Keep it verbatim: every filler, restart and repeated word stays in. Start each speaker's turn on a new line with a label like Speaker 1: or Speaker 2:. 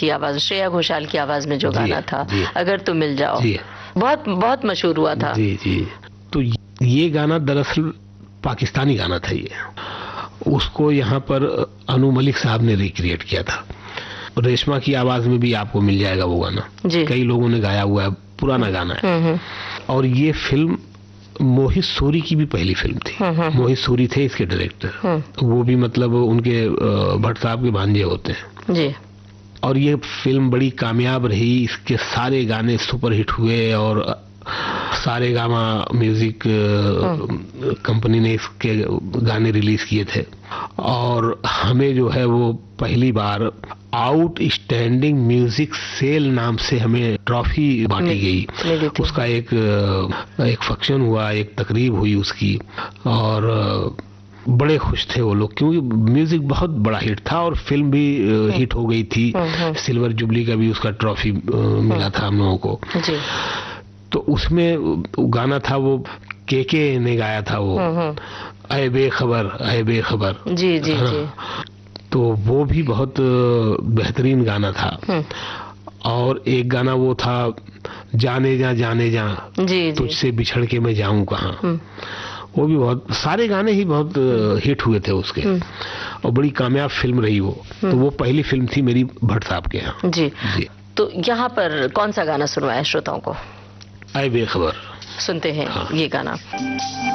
Speaker 1: की आवाज, श्रेया घोषाल की आवाज में जो गाना था, अगर तुम मिल जाओ,
Speaker 2: जी,
Speaker 1: बहुत बहुत मशहूर हुआ था।
Speaker 2: जी जी। तो ये गाना दरअसल पाकिस्तानी गाना था, ये उसको यहाँ पर अनु मलिक साहब ने रिक्रिएट किया था। रेशमा की आवाज में भी आपको मिल जाएगा वो गाना, कई लोगों ने गाया हुआ है, पुराना गाना है। और ये फिल्म मोहित सूरी की भी पहली फिल्म थी। मोहित सूरी थे इसके डायरेक्टर, वो भी मतलब उनके भट्ट साहब के भांजे होते हैं जी। और ये फिल्म बड़ी कामयाब रही, इसके सारे गाने सुपरहिट हुए और सारे गामा म्यूजिक कंपनी ने इसके गाने रिलीज किए थे। और हमें जो है वो पहली बार आउटस्टैंडिंग म्यूजिक सेल नाम से हमें ट्रॉफी बांटी गई। उसका एक एक फंक्शन हुआ, एक तकरीब हुई उसकी, और बड़े खुश थे वो लोग क्योंकि म्यूजिक बहुत बड़ा हिट था और फिल्म भी हिट हो गई थी। सिल्वर जुबली का भी उसका ट्रॉफी मिला था हम लोगों को जी। तो उसमें गाना था वो केके ने गाया था वो, ऐ बेखबर ऐ बेखबर
Speaker 1: जी जी जी।
Speaker 2: तो वो भी बहुत बेहतरीन गाना था। और एक गाना वो था जाने जा जाने जा तुझसे बिछड़ के मैं जाऊं कहाँ, वो भी बहुत, सारे गाने ही बहुत हिट हुए थे उसके और बड़ी कामयाब फिल्म रही वो। तो वो पहली फिल्म थी मेरी भट्ट साहब के यहाँ
Speaker 1: जी। जी। तो यहाँ पर कौन सा गाना सुनवाया श्रोताओं को?
Speaker 2: ऐ बेखबर
Speaker 1: सुनते हैं। हाँ। ये गाना